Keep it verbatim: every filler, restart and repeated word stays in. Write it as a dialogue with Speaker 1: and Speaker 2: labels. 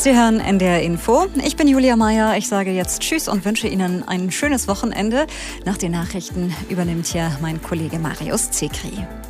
Speaker 1: Sie hören N D R Info. Ich bin Julia Meyer. Ich sage jetzt Tschüss und wünsche Ihnen ein schönes Wochenende. Nach den Nachrichten übernimmt hier mein Kollege Marius Zekri.